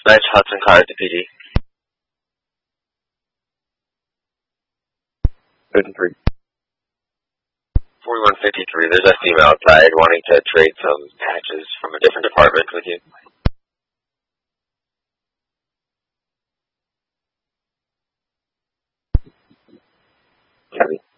Nice Hudson Cars to PD. Good and 3. 4153, there's a female outside wanting to trade some patches from a different department with you. Copy.